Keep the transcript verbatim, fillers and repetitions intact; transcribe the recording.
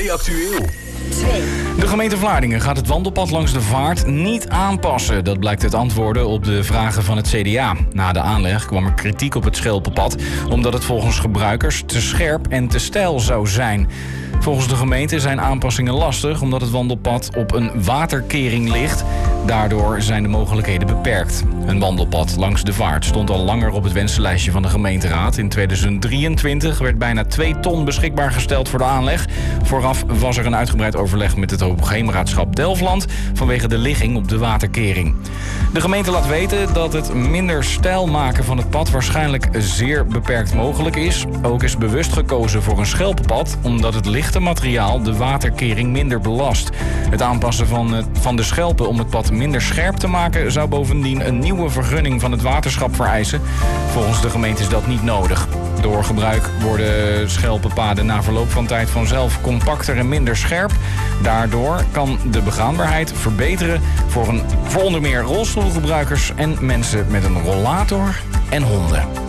Actueel. De gemeente Vlaardingen gaat het wandelpad langs de Vaart niet aanpassen. Dat blijkt uit antwoorden op de vragen van het C D A. Na de aanleg kwam er kritiek op het Schelpenpad, omdat het volgens gebruikers te scherp en te steil zou zijn. Volgens de gemeente zijn aanpassingen lastig, omdat het wandelpad op een waterkering ligt. Daardoor zijn de mogelijkheden beperkt. Een wandelpad langs de Vaart stond al langer op het wensenlijstje van de gemeenteraad. In tweeduizend drieëntwintig werd bijna twee ton beschikbaar gesteld voor de aanleg. Vooraf was er een uitgebreid overleg met het Hoogheemraadschap Delfland vanwege de ligging op de waterkering. De gemeente laat weten dat het minder steil maken van het pad waarschijnlijk zeer beperkt mogelijk is. Ook is bewust gekozen voor een schelpenpad, omdat het lichte materiaal de waterkering minder belast. Het aanpassen van, het, van de schelpen om het pad minder scherp te maken zou bovendien een nieuwe vergunning van het waterschap vereisen. Volgens de gemeente is dat niet nodig. Door gebruik worden schelpenpaden na verloop van tijd vanzelf compacter en minder scherp. Daardoor kan de begaanbaarheid verbeteren voor, een, voor onder meer rolstoelgebruikers en mensen met een rollator en honden.